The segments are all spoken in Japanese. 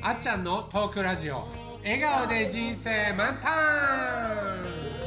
あっちゃんのトークラジオ、笑顔で人生満タン。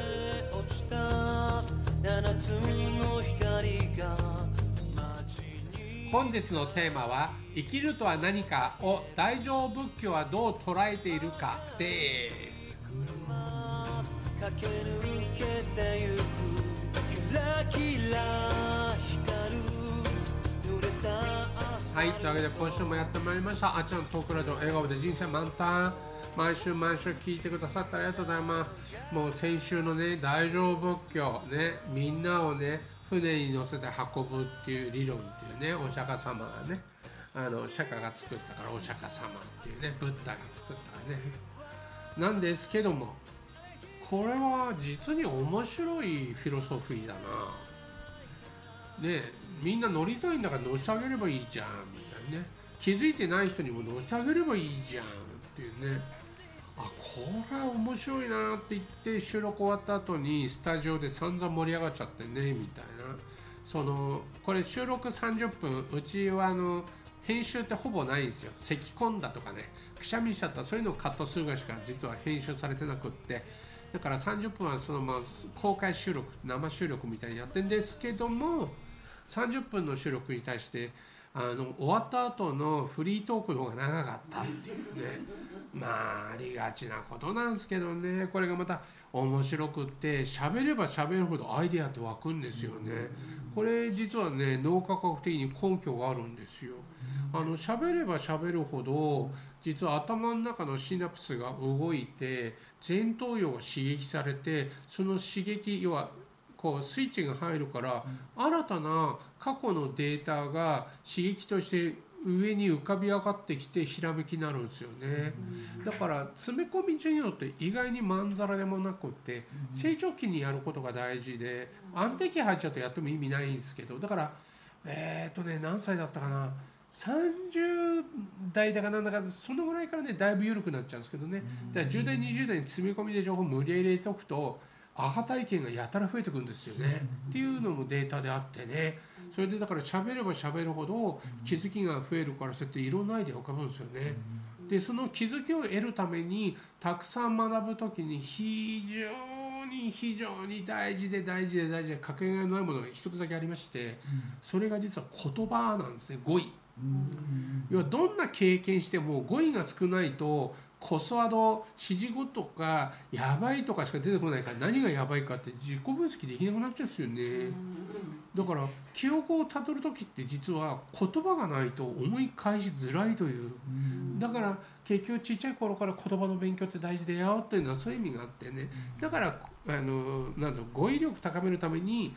本日のテーマは生きるとは何かを大乗仏教はどう捉えているかです。駆け抜けてゆくキラキラ光る濡れた朝。はい、というわけで今週もやってまいりましたあっちゃんトークラジオ、笑顔で人生満タン。毎週聞いてくださってありがとうございます。もう先週のね、大乗仏教ね、みんなをね船に乗せて運ぶっていう理論っていうね、お釈迦様がね、釈迦が作ったからお釈迦様っていうね、ブッダが作ったからねなんですけども、これは実に面白いフィロソフィーだな。ね、みんな乗りたいんだから乗せてあげればいいじゃんみたいなね、気づいてない人にも乗せてあげればいいじゃんっていうね、これは面白いなって言って収録終わった後にスタジオで散々盛り上がっちゃってねみたいな。これ収録30分、うちは編集ってほぼないんですよ。咳込んだとかね、くしゃみしちゃった、そういうのをカットするぐらいしか実は編集されてなくって、だから30分はそのまま公開収録、生収録みたいにやってるんですけども、30分の収録に対して終わった後のフリートークの方が長かったっていうね、まあありがちなことなんですけどね、これがまた面白くって、喋れば喋るほどアイデアって湧くんですよね。これ実はね、脳科学的に根拠があるんですよ。喋れば喋るほど実は頭の中のシナプスが動いて前頭葉が刺激されて、その刺激、要はこうスイッチが入るから、新たな過去のデータが刺激として上に浮かび上がってきてひらめきになるんですよね。だから詰め込み授業って意外にまんざらでもなくって、成長期にやることが大事で、安定期入っちゃうとやっても意味ないんですけど、だから何歳だったかな、30代だかなんだか、そのぐらいからねだいぶ緩くなっちゃうんですけどね。だから10代20代に詰め込みで情報無理やり入れておくとアハ体験がやたら増えてくるんですよねっていうのもデータであってね。それでだから喋れば喋るほど気づきが増えるから、そうやっていろんなアイデアが浮かぶんですよね。でその気づきを得るためにたくさん学ぶときに非常に大事でかけがえのないものが一つだけありまして、それが実は言葉なんですね。語彙。要はどんな経験しても語彙が少ないとコスワード、指示語とかやばいとかしか出てこないから、何がやばいかって自己分析できなくなっちゃうんですよね。だから記憶をたどる時って実は言葉がないと思い返しづらいという、だから結局ちっちゃい頃から言葉の勉強って大事だよっていうのはそういう意味があってね。だから語彙力高めるために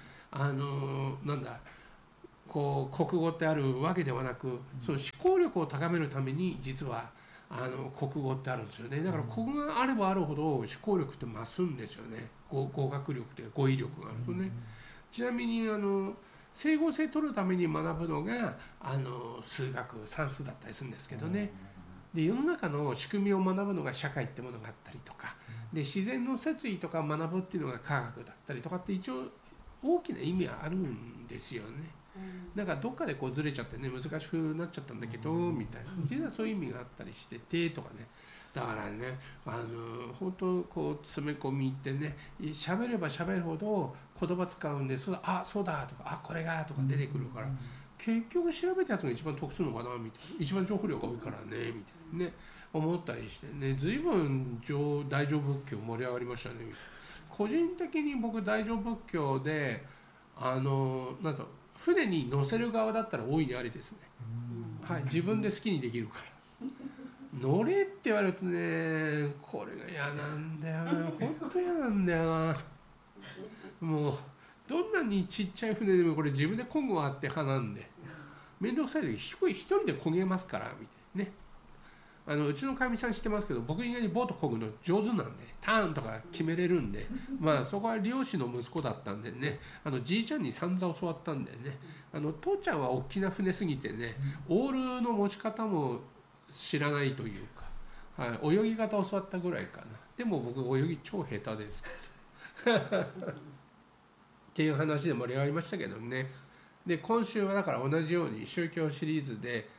こう国語ってあるわけではなく、その思考力を高めるために実は国語ってあるんですよね。だから国語があればあるほど思考力って増すんですよね。語学力というか語彙力があるとね。ちなみに整合性取るために学ぶのが数学、算数だったりするんですけどね。で世の中の仕組みを学ぶのが社会ってものがあったりとかで、自然の摂理とか学ぶっていうのが科学だったりとかって一応大きな意味はあるんですよね。なんかどっかでこうずれちゃってね、難しくなっちゃったんだけどみたいな、実はそういう意味があったりしててとかね。だからね、本当こう詰め込みってね、喋れば喋るほど言葉使うんです。そうだとか、これがとか出てくるから、結局調べたやつが一番得するのかなみたいな、一番情報量が多いからねみたいなね思ったりしてね、随分大乗仏教盛り上がりましたねみたいな。個人的に僕大乗仏教でなんと船に乗せる側だったら大いにありですね。はい、自分で好きにできるから乗れって言われるとね、これが嫌なんだよな、本当嫌なんだよな。もうどんなにちっちゃい船でもこれ自分で漕ぐわって派なんで、面倒くさい時一人で漕げますからみたいなね。うちのかみさん知ってますけど、僕以外にボート漕ぐの上手なんで、ターンとか決めれるんで、まあそこは漁師の息子だったんでね、じいちゃんに散々教わったんでね、父ちゃんは大きな船すぎてね、オールの持ち方も知らないというか、はい、泳ぎ方教わったぐらいかな。でも僕泳ぎ超下手ですっていう話で盛り上がりましたけどね。で今週はだから同じように宗教シリーズで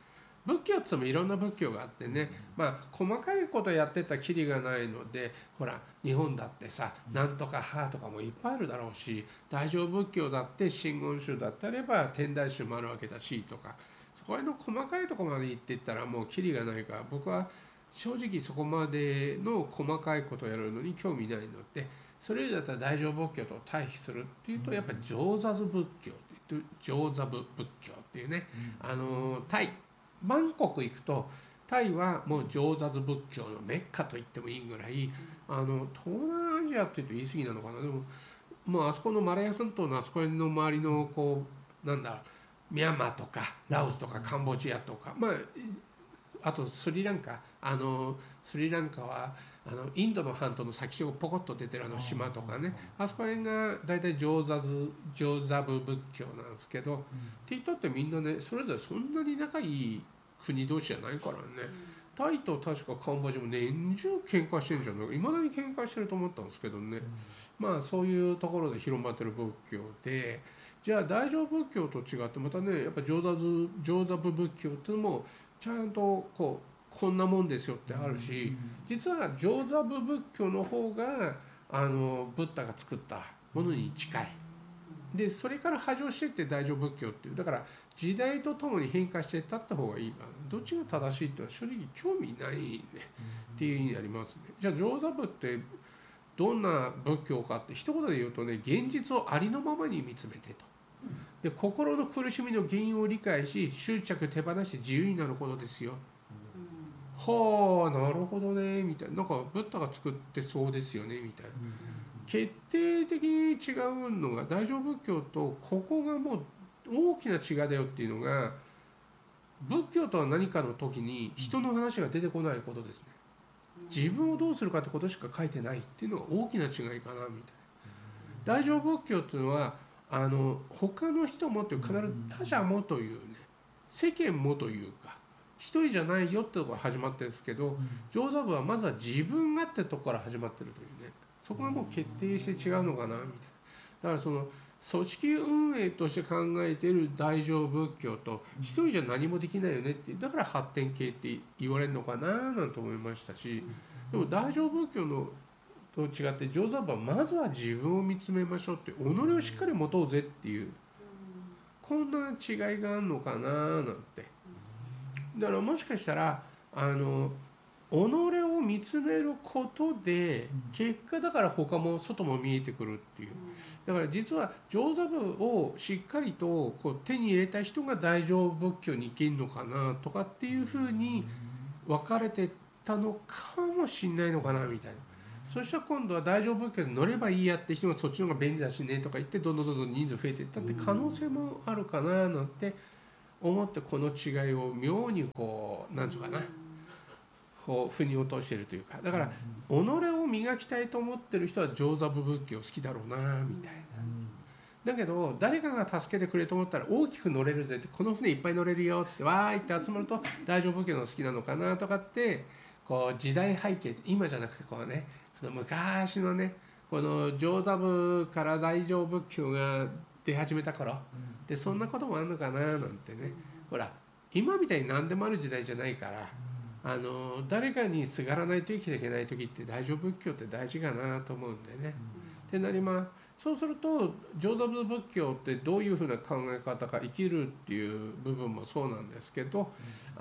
仏教って言ってもいろんな仏教があってね、細かいことやってたきりがないので、ほら日本だってさ、なんとか派とかもいっぱいあるだろうし、大乗仏教だって真言宗だったれば天台宗もあるわけだしとか、そこら辺の細かいところまで行っていったらもうきりがないから、僕は正直そこまでの細かいことをやるのに興味ないので、それだったら大乗仏教と対比するっていうと、やっぱり上座部仏教っていう、上座部仏教っていうね、タイバンコク行くと、タイはもう上座部仏教のメッカと言ってもいいぐらい、東南アジアっていうと言い過ぎなのかな、でももうあそこのマレー半島のあそこの周りのミャンマーとかラオスとかカンボジアとか、あとスリランカ、スリランカはインドの半島の先っちょがポコッと出てる島とかね、あそこら辺が大体上座部仏教なんですけど、って言ったってみんなね、それぞれそんなに仲いい国同士じゃないからね。タイと確かカンボジアも年中喧嘩してるんじゃないか、いまだに喧嘩してると思ったんですけどね、そういうところで広まってる仏教で、じゃあ大乗仏教と違ってまたね、やっぱ上座部仏教っていうのもちゃんとこんなもんですよってあるし、実は上座部仏教の方がブッダが作ったものに近いで、それから波状していって大乗仏教っていう、だから時代とともに変化していった方がいいから、どっちが正しいっていうのは正直興味ないねっていう意味になりますね。じゃあ上座部ってどんな仏教かって一言で言うとね、現実をありのままに見つめてと、で心の苦しみの原因を理解し、執着手放して自由になることですよ。はあ、なるほどねみたいな、なんかブッダが作ってそうですよねみたいな、決定的に違うのが大乗仏教と、ここがもう大きな違いだよっていうのが、仏教とは何かの時に人の話が出てこないことですね。自分をどうするかってことしか書いてないっていうのが大きな違いかなみたいな。大乗仏教っていうのは他の人もという、必ず他者もというね、世間もというか一人じゃないよってところから始まってるんですけど、上座部はまずは自分がってところから始まってるというね、そこがもう決定して違うのかなみたいな。だからその組織運営として考えている大乗仏教と、一人じゃ何もできないよねって、だから発展系って言われるのかななんて思いましたし、でも大乗仏教のと違って上座部はまずは自分を見つめましょうって、己をしっかり持とうぜっていう、こんな違いがあるのかななんて。だからもしかしたら己を見つめることで、結果だから他も外も見えてくるっていう。だから実は上座部をしっかりと手に入れた人が大乗仏教に行けるのかなとかっていうふうに分かれてたのかもしれないのかなみたいな。そしたら今度は大乗仏教に乗ればいいやって人がそっちの方が便利だしねとか言って、どんどん人数増えていったって可能性もあるかななんて思って、この違いを妙になんていうかな、腑に落としているというか。だから己を磨きたいと思ってる人は上座部仏教好きだろうなみたいな。だけど誰かが助けてくれと思ったら大きく乗れるぜって、この船いっぱい乗れるよってわーいって集まると大乗仏教の好きなのかなとかって、時代背景、今じゃなくてね、その昔のね、この上座部から大乗仏教が出始めた頃で、そんなこともあるのかななんてね。ほら今みたいに何でもある時代じゃないから、誰かにすがらないと生きていけない時って大乗仏教って大事かなと思うんでね。ってなります。そうすると上座部仏教ってどういうふうな考え方か、生きるっていう部分もそうなんですけど、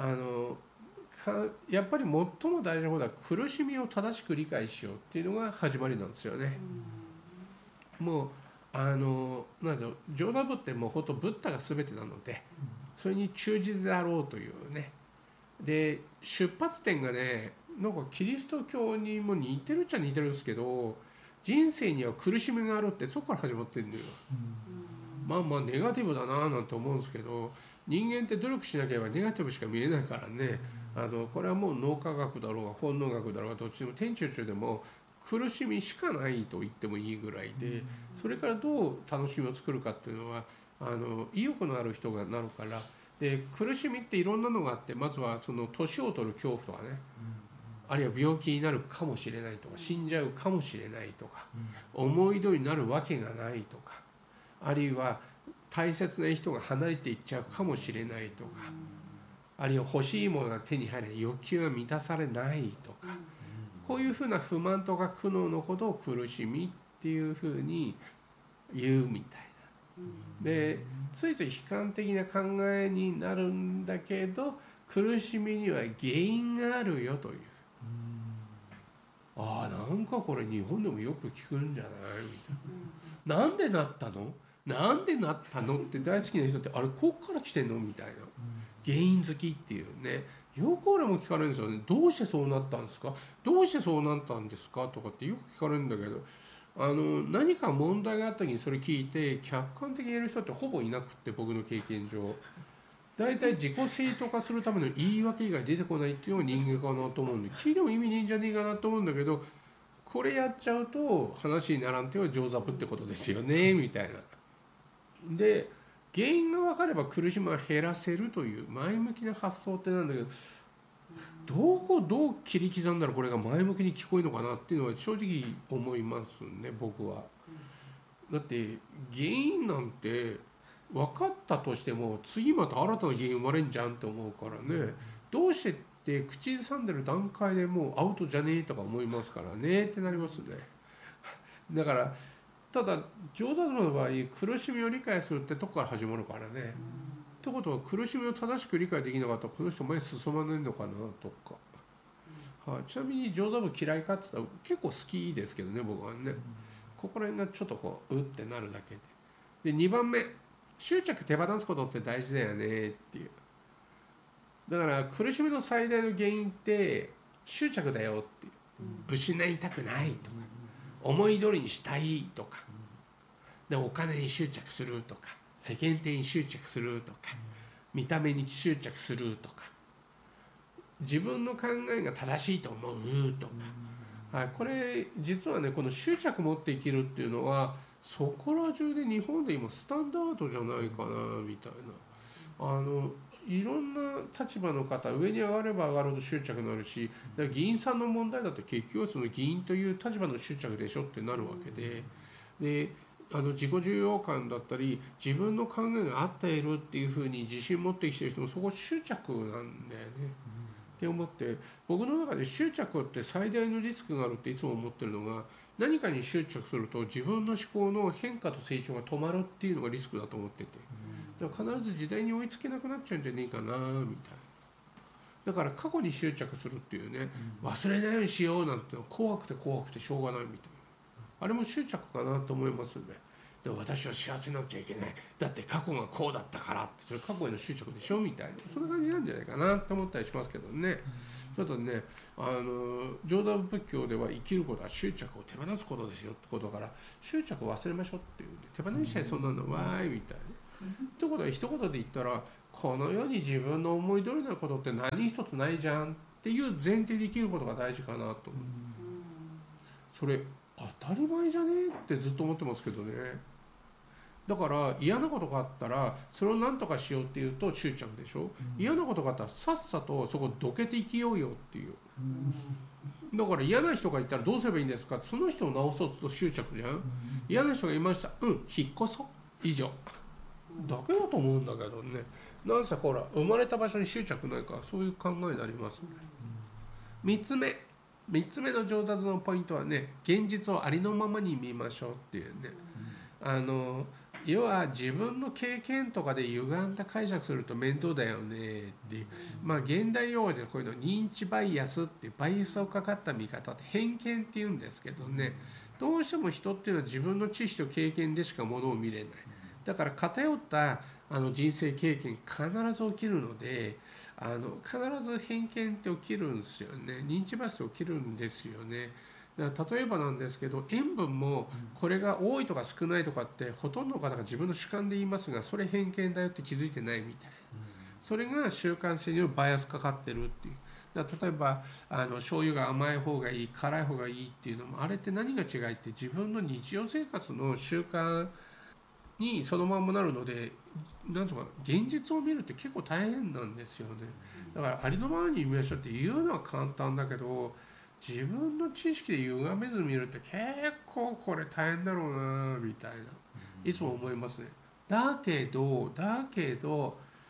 やっぱり最も大事なことは苦しみを正しく理解しようっていうのが始まりなんですよね。もうなんだろう、上座部ってもうほんとブッダが全てなので、それに忠実であろうというね。で出発点がね、なんかキリスト教にも似てるっちゃ似てるんですけど、人生には苦しみがあるって、そこから始まってるんだよ。ネガティブだななんて思うんですけど、人間って努力しなければネガティブしか見えないからね。これはもう脳科学だろうが本能学だろうがどっちでも、天中でも苦しみしかないと言ってもいいぐらいで、それからどう楽しみを作るかっていうのは意欲のある人がなるから。で苦しみっていろんなのがあって、まずはその年を取る恐怖とかね、あるいは病気になるかもしれないとか、死んじゃうかもしれないとか、思い通りになるわけがないとか、あるいは大切な人が離れていっちゃうかもしれないとか、 あるいは欲しいものが手に入らない、欲求が満たされないとか、こういうふうな不満とか苦悩のことを苦しみっていうふうに言うみたいな。でついつい悲観的な考えになるんだけど、苦しみには原因があるよという。なんかこれ日本でもよく聞くんじゃないみたいな。なんでなったの、なんでなったのって大好きな人って、あれこっから来てんのみたいな。原因好きっていうね、よく俺も聞かれるんですよね。どうしてそうなったんですか、どうしてそうなったんですかとかってよく聞かれるんだけど、何か問題があった時にそれ聞いて客観的に言える人ってほぼいなくって、僕の経験上大体自己正当化するための言い訳以外出てこないっていうのが人間かなと思うんで、聞いても意味ねえんじゃねえかなと思うんだけど、これやっちゃうと話にならんっていうのは上手ってことですよねみたいな。で原因が分かれば苦しみは減らせるという前向きな発想ってなんだけど、どう切り刻んだらこれが前向きに聞こえるのかなっていうのは正直思いますね、僕は。だって原因なんて分かったとしても次また新たな原因生まれんじゃんって思うからね、どうしてって口ずさんでる段階でもうアウトじゃねえとか思いますからねってなりますね。だからただ上座部の場合、苦しみを理解するってとこから始まるからね。ってことは苦しみを正しく理解できなかったらこの人前に進まないのかなとか、ちなみに上座部嫌いかって言ったら結構好きですけどね、僕はね。ここら辺がちょっとこうってなるだけで。で2番目、執着手放すことって大事だよねっていう。だから苦しみの最大の原因って執着だよっていう。失いたくないとか、思い通りにしたいとか、でお金に執着するとか、世間体に執着するとか、見た目に執着するとか、自分の考えが正しいと思うとか、これ実はね、この執着持って生きるっていうのはそこら中で日本で今スタンダードじゃないかなみたいな。いろんな立場の方、上に上がれば上がるほど執着になるし、だから議員さんの問題だって結局はその議員という立場の執着でしょってなるわけで、自己重要感だったり自分の考えが合っているっていうふうに自信持ってきてる人もそこ執着なんだよね、って思って、僕の中で執着って最大のリスクがあるっていつも思ってるのが、何かに執着すると自分の思考の変化と成長が止まるっていうのがリスクだと思ってて、だから必ず時代に追いつけなくなっちゃうんじゃねえかなみたいな。だから過去に執着するっていうね、忘れないようにしようなんて怖くてしょうがないみたいな、あれも執着かなと思いますね。で私は幸せになっちゃいけない、だって過去がこうだったからって、それ過去への執着でしょみたいな、そんな感じなんじゃないかなと思ったりしますけどね。ちょっとね、上座部仏教では生きることは執着を手放すことですよってことから、執着を忘れましょうっていう、ね、手放しちゃいそうなのわーいみたいな。ってことは一言で言ったら、この世に自分の思い通りなことって何一つないじゃんっていう前提で生きることが大事かなと思う。それ当たり前じゃねってずっと思ってますけどね。だから嫌なことがあったらそれを何とかしようっていうと執着でしょ、嫌なことがあったらさっさとそこどけて生きようよっていう、だから嫌な人がいたらどうすればいいんですかって、その人を直そうと執着じゃん、嫌な人がいました、引っ越そう以上だけだと思うんだけどね。なんせほら生まれた場所に執着ないからそういう考えになりますね。3つ目の上達のポイントはね、現実をありのままに見ましょうっていうね、要は自分の経験とかで歪んだ解釈すると面倒だよねっていう、現代用語でこういうの認知バイアスっていうバイアスをかかった見方って偏見っていうんですけどね、どうしても人っていうのは自分の知識と経験でしかものを見れない。だから偏った人生経験必ず起きるので、必ず偏見って起きるんですよね。認知バイアスって起きるんですよね。だから例えばなんですけど、塩分もこれが多いとか少ないとかってほとんどの方が自分の主観で言いますが、それ偏見だよって気づいてないみたいな、それが習慣性によるバイアスかかってるっていう。だから例えば醤油が甘い方がいい辛い方がいいっていうのも、あれって何が違いって自分の日常生活の習慣にそのままなるので、なんとか現実を見るって結構大変なんですよね。だからありのままに見ましょうって言うのは簡単だけど、自分の知識で歪めず見るって結構これ大変だろうなみたいな、いつも思いますね。だけど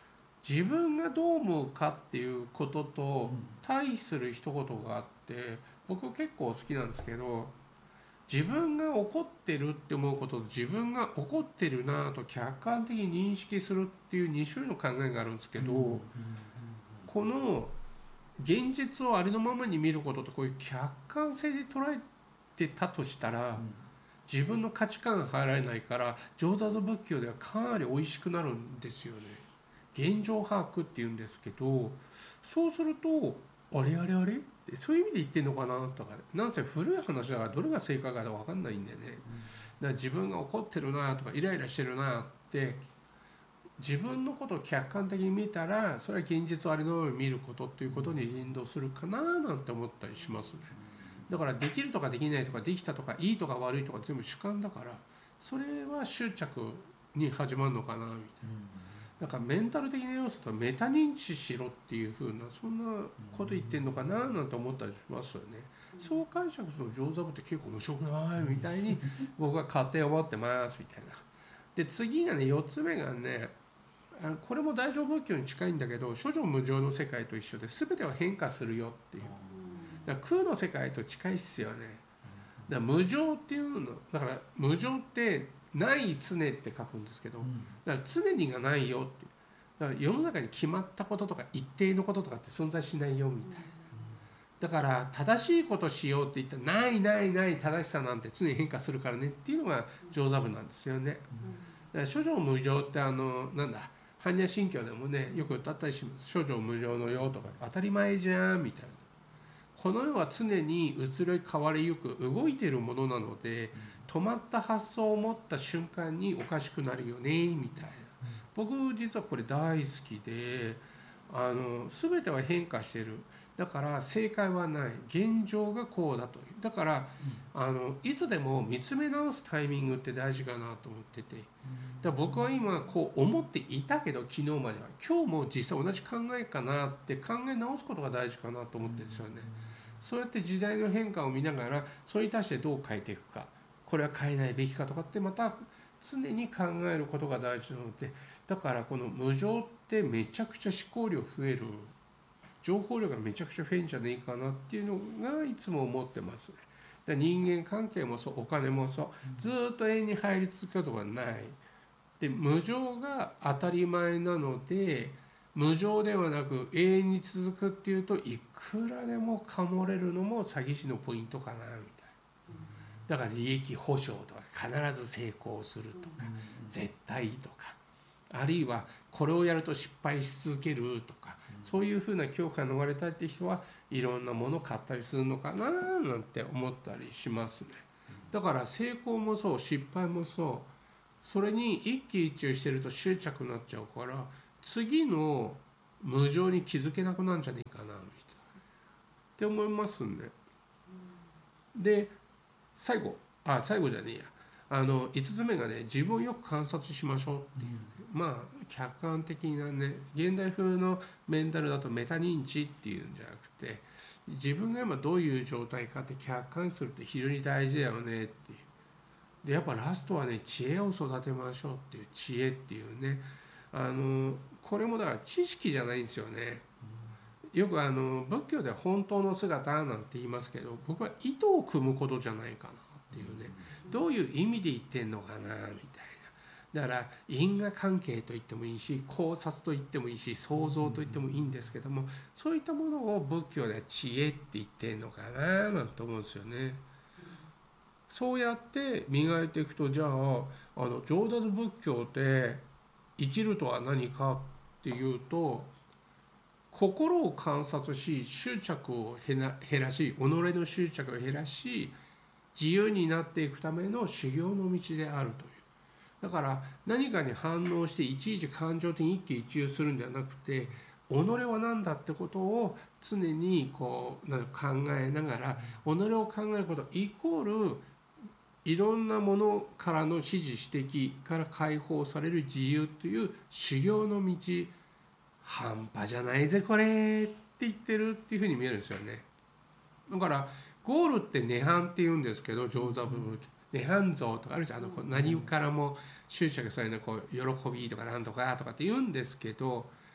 自分がどう思うかっていうことと対比する一言があって、僕結構好きなんですけど、自分が怒ってるって思うことと自分が怒ってるなと客観的に認識するっていう2種類の考えがあるんですけど、この現実をありのままに見ることとこういう客観性で捉えてたとしたら、自分の価値観が入られないから上座仏教ではかなり美味しくなるんですよね。現状把握っていうんですけど、そうするとあれあれあれってそういう意味で言ってんのかなとか、なんせ古い話だからどれが正解か分かんないんでね。だから自分が怒ってるなとかイライラしてるなって自分のことを客観的に見たら、それは現実をありのままに見ることっていうことに引導するかななんて思ったりしますね。だからできるとかできないとかできたとかいいとか悪いとか全部主観だから、それは執着に始まるのかなみたいな。だからメンタル的な要素とメタ認知しろっていう風な、そんなこと言ってんのかななんて思ったりしますよね。そう解釈すると上座部って結構面白くないみたいに僕は勝手に思ってますみたいな。で次がね、4つ目がね、これも大乗仏教に近いんだけど、諸女無常の世界と一緒で全ては変化するよっていう。だから空の世界と近いっすよね。だから無常っていうの、だから無常ってない常って書くんですけど、だから常にがないよって。だから世の中に決まったこととか一定のこととかって存在しないよみたいな。だから正しいことしようって言ったらないないない正しさなんて常に変化するからねっていうのが上座部なんですよね。だから諸女無常ってなんだ般若心経でもねよく歌ったりします。諸女無常のよとか当たり前じゃんみたいな。この世は常に移り変わりゆく動いているものなので、止まった発想を持った瞬間におかしくなるよねみたいな。僕実はこれ大好きで、全ては変化してる。だから正解はない。現状がこうだという。だからいつでも見つめ直すタイミングって大事かなと思ってて。だから僕は今こう思っていたけど昨日までは今日も実際同じ考えかなって考え直すことが大事かなと思ってるんですよね。そうやって時代の変化を見ながらそれに対してどう変えていくか、これは変えないべきかとかってまた常に考えることが大事なので、だからこの無常ってめちゃくちゃ思考量増える、情報量がめちゃくちゃ増えるんじゃねえかなっていうのがいつも思ってますね。だ人間関係もそう、お金もそう、ずっと永遠に入り続けることがない。で無常が当たり前なので、無常ではなく永遠に続くっていうといくらでもかもれるのも詐欺師のポイントかなみたいな。だから利益保証とか必ず成功するとか絶対とか、あるいはこれをやると失敗し続けるとか、そういうふうな恐怖から逃れたいって人はいろんなものを買ったりするのかななんて思ったりしますね。だから成功もそう失敗もそう、それに一喜一憂してると執着になっちゃうから、次の無常に気づけなくなるんじゃねえかなって思いますんで。で最後じゃねえや、5つ目がね、自分をよく観察しましょうっていう、まあ客観的なね、現代風のメンタルだとメタ認知っていうんじゃなくて、自分が今どういう状態かって客観視するって非常に大事だよねっていう。でやっぱラストはね、知恵を育てましょうっていう、知恵っていうね、これもだから知識じゃないんですよね。よく仏教では本当の姿なんて言いますけど、僕は意図を組むことじゃないかなっていうね、どういう意味で言ってんのかなみたいな。だから因果関係と言ってもいいし、考察と言ってもいいし、想像と言ってもいいんですけども、そういったものを仏教では知恵って言ってんのかななんて思うんですよね。そうやって磨いていくと、じゃあ上座仏教で生きるとは何かっていうと、心を観察し執着を減らし、己の執着を減らし自由になっていくための修行の道であるという。だから何かに反応していちいち感情的に一喜一憂するんじゃなくて、己は何だってことを常にこう考えながら、己を考えることイコールいろんなものからの指示指摘から解放される自由という修行の道、半端じゃないぜこれって言ってるっていうふうに見えるんですよね。だからゴールって涅槃って言うんですけど、上座部分涅槃像とかあるじゃん、何からも執着されないこう喜びとかなんとかとかって言うんですけど、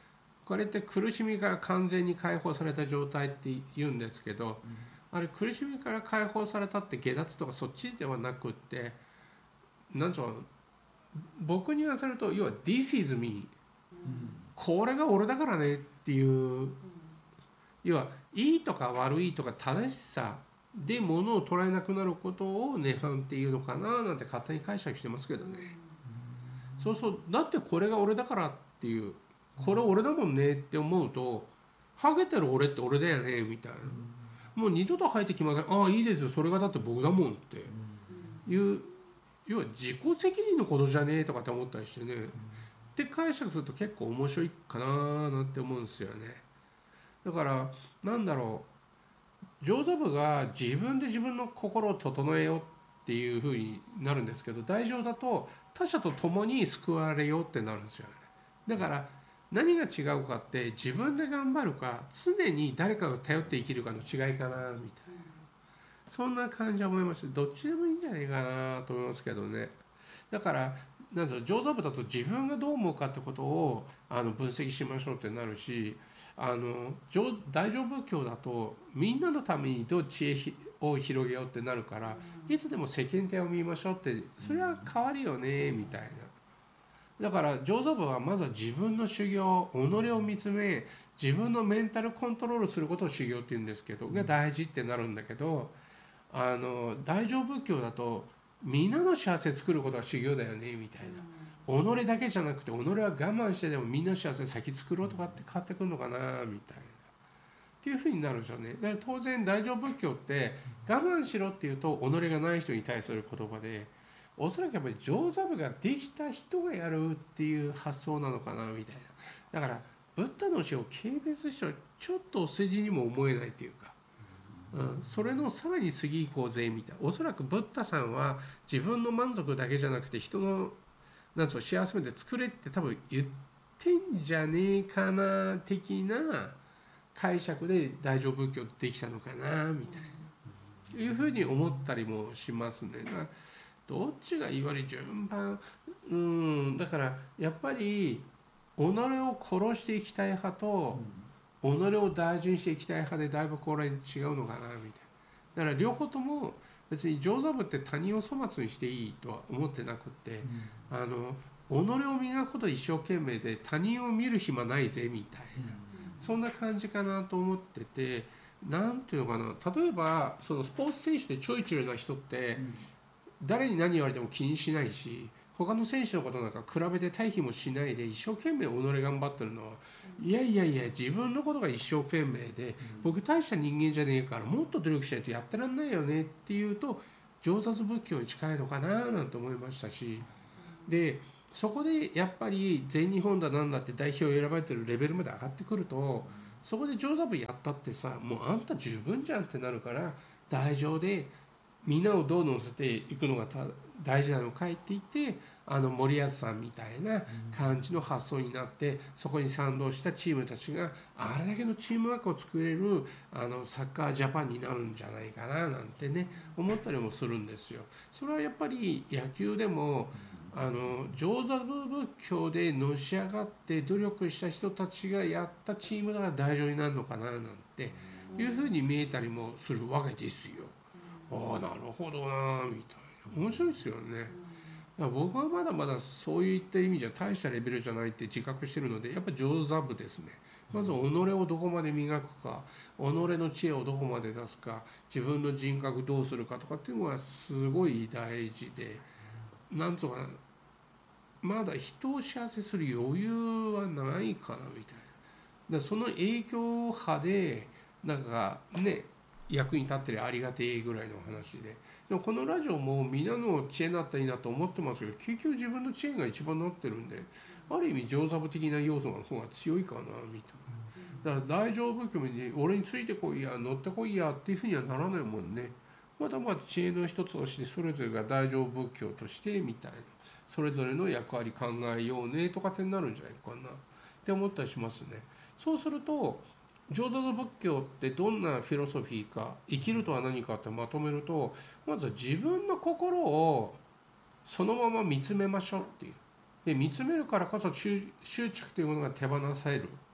これって苦しみから完全に解放された状態って言うんですけど、あれ苦しみから解放されたって下脱とかそっちではなくって、なんつうの、僕に言わせると要は This is me、これが俺だからねっていう、要はいいとか悪いとか正しさで物を捉えなくなることを涅槃っていうのかななんて勝手に解釈してますけどね。そうそう、だってこれが俺だからっていう、これ俺だもんねって思うと、ハゲてる俺って俺だよねみたいな、もう二度と生えてきません、ああいいですよそれがだって僕だもんっていう、要は自己責任のことじゃねえとかって思ったりしてね、って解釈すると結構面白いかななんて思うんですよね。だからなんだろう、上座部が自分で自分の心を整えようっていう風になるんですけど、大乗だと他者と共に救われようってなるんですよね。だから何が違うかって自分で頑張るか常に誰かが頼って生きるかの違いかなみたいな、そんな感じは思いました。どっちでもいいんじゃないかなと思いますけどね。だからなんぞ上座部だと自分がどう思うかってことを分析しましょうってなるし、大乗仏教だとみんなのためにどう知恵を広げようってなるから、いつでも世間体を見ましょうって、それは変わるよねみたいな。だから上座部はまずは自分の修行、己を見つめ自分のメンタルコントロールすることを修行って言うんですけど、が大事ってなるんだけど、大乗仏教だとみんなの幸せ作ることが修行だよねみたいな、己だけじゃなくて己は我慢してでもみんなの幸せ先作ろうとかって変わってくるのかなみたいなっていうふうになるんですよね。だから当然大乗仏教って我慢しろっていうと己がない人に対する言葉で、おそらくやっぱり上座部ができた人がやるっていう発想なのかなみたいな。だからブッダの教えを軽蔑してはちょっとお世辞にも思えないというか、それのさらに次行こうぜみたいな。おそらくブッダさんは自分の満足だけじゃなくて人のなんつう幸せまで作れって多分言ってんじゃねえかな的な解釈で大乗仏教できたのかなみたいないうふうに思ったりもしますね。どっちがいわゆる順番、だからやっぱり己を殺していきたい派と己を大事にしていきたい派でだいぶこれ違うのかなみたいな。だから両方とも別に上座部って他人を粗末にしていいとは思ってなくって、己を磨くことで一生懸命で他人を見る暇ないぜみたいな、そんな感じかなと思ってて、なんていうのかな、例えばそのスポーツ選手でちょいちょいな人って誰に何言われても気にしないし、他の選手のことなんか比べて対比もしないで一生懸命己頑張ってるのは、いやいやいや自分のことが一生懸命で僕大した人間じゃねえからもっと努力しないとやってらんないよねっていうと上座仏教に近いのかななんて思いましたし、でそこでやっぱり全日本だなんだって代表を選ばれてるレベルまで上がってくると、そこで上座部やったってさ、もうあんた十分じゃんってなるから、大乗でみんなをどう乗せていくのが大事なのかいって言って、森保さんみたいな感じの発想になって、そこに賛同したチームたちがあれだけのチームワークを作れるサッカージャパンになるんじゃないかななんてね思ったりもするんですよ。それはやっぱり野球でも上座部仏教でのし上がって努力した人たちがやったチームだから大丈夫になるのかななんていうふうに見えたりもするわけですよ。ああなるほどなみたいな、面白いですよね。だから僕はまだまだそういった意味じゃ大したレベルじゃないって自覚してるので、やっぱ上座部ですね。まず己をどこまで磨くか、己の知恵をどこまで出すか、自分の人格どうするかとかっていうのはすごい大事で、なんとかまだ人を幸せする余裕はないかなみたいな。その影響波でなんかね役に立ってるありがてえぐらいの話で、でもこのラジオもみんなの知恵になったらいいなと思ってますけど、結局自分の知恵が一番なってるんで、ある意味上座部的な要素の方が強いかなみたいな。だから大乗仏教に俺についてこいや乗ってこいやっていうふうにはならないもんね。まだまだ知恵の一つとしてそれぞれが大乗仏教としてみたいな、それぞれの役割考えようねとかってなるんじゃないかなって思ったりしますね。そうすると上座部仏教ってどんなフィロソフィーか、生きるとは何かってまとめると、まずは自分の心をそのまま見つめましょうっていう。で見つめるからこそ執着というものが手放される。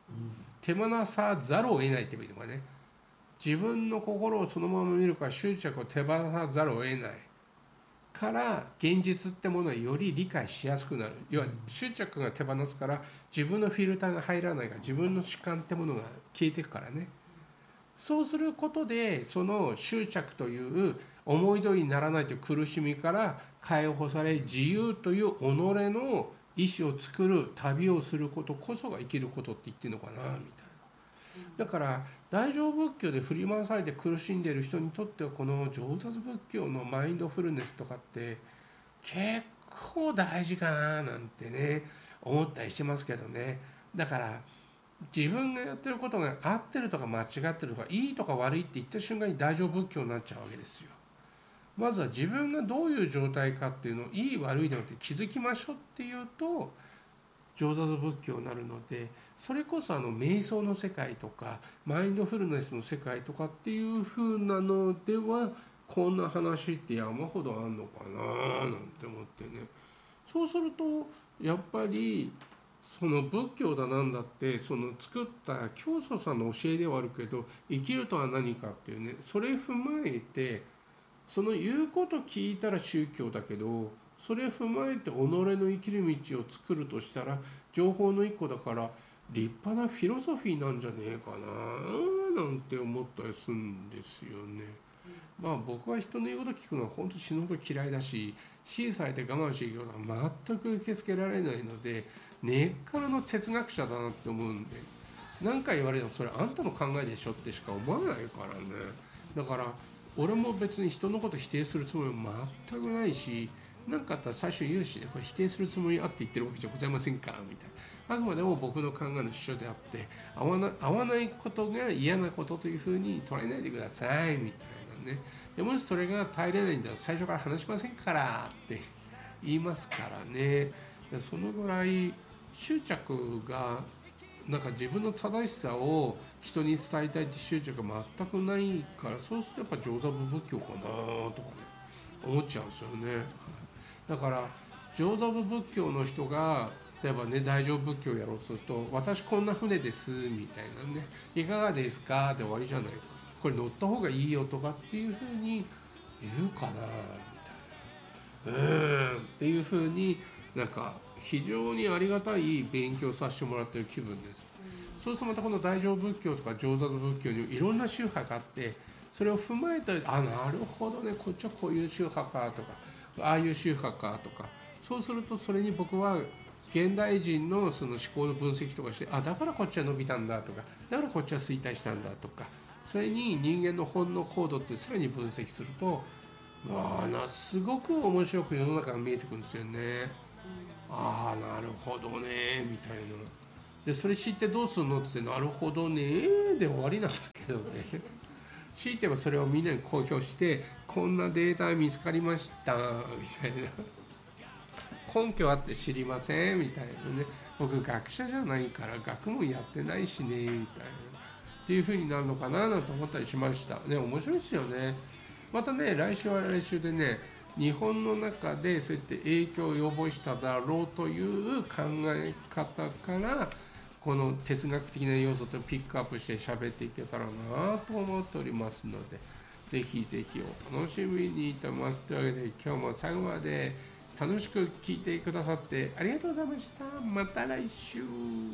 手放さざるを得ないっていうのがね、自分の心をそのまま見るから執着を手放さざるを得ないから現実ってものはより理解しやすくなる。要は執着が手放すから自分のフィルターが入らないから自分の主観ってものが消えていくからね。そうすることでその執着という思い通りにならないという苦しみから解放され、自由という己の意志を作る旅をすることこそが生きることって言ってるのかなみたいな。だから大乗仏教で振り回されて苦しんでいる人にとってはこの上座仏教のマインドフルネスとかって結構大事かななんてね思ったりしてますけどね。だから自分がやってることが合ってるとか間違ってるとかいいとか悪いって言った瞬間に大乗仏教になっちゃうわけですよ。まずは自分がどういう状態かっていうのをいい悪いではなくて気づきましょうっていうと上座仏教になるので、それこそ瞑想の世界とかマインドフルネスの世界とかっていう風なのではこんな話って山ほどあんのかななんて思ってね。そうするとやっぱりその仏教だなんだってその作った教祖さんの教えではあるけど、生きるとは何かっていうね、それ踏まえてその言うこと聞いたら宗教だけど、それ踏まえて己の生きる道を作るとしたら情報の一個だから立派なフィロソフィーなんじゃねえかななんて思ったりするんですよね。まあ僕は人の言うこと聞くのは本当死ぬほど嫌いだし、指示されて我慢していくことは全く受け付けられないので根っからの哲学者だなって思うんで、何回言われてもそれあんたの考えでしょってしか思わないからね。だから俺も別に人のこと否定するつもりは全くないし、何かあったら最初言うしね、これ否定するつもりあって言ってるわけじゃございませんからみたいな、あくまでも僕の考えの主張であって合わないことが嫌なことというふうに捉えないでくださいみたいなね。でもしそれが耐えれないんだら最初から話しませんからって言いますからね。そのぐらい執着がなんか自分の正しさを人に伝えたいって執着が全くないから、そうするとやっぱ上座部仏教かなとかね思っちゃうんですよね。だから上座部仏教の人が例えばね大乗仏教をやろうとすると、私こんな船ですみたいなね、いかがですかで終わりじゃないか、これ乗った方がいいよとかっていうふうに言うかなみたいな、っていうふうになんか非常にありがたい勉強させてもらってる気分です。そうするとまたこの大乗仏教とか上座仏教にいろんな宗派があって、それを踏まえたなるほどね、こっちはこういう宗派かとかああいう宗派かとか、そうするとそれに僕は現代人のその思考の分析とかして、だからこっちは伸びたんだとか、だからこっちは衰退したんだとか、それに人間の本能行動ってさらに分析するとすごく面白く世の中が見えてくるんですよね。なるほどねみたいな。でそれ知ってどうするのってなるほどねで終わりなんですけどね。強いてはそれをみんなに公表してこんなデータ見つかりましたみたいな、根拠あって知りませんみたいなね、僕学者じゃないから学問やってないしねみたいなっていう風になるのかななんて思ったりしましたね。面白いですよね。またね来週は来週でね、日本の中でそうやって影響を及ぼしただろうという考え方からこの哲学的な要素とピックアップして喋っていけたらなと思っておりますので、ぜひぜひお楽しみにしてます。というわけで今日も最後まで楽しく聞いてくださってありがとうございました。また来週。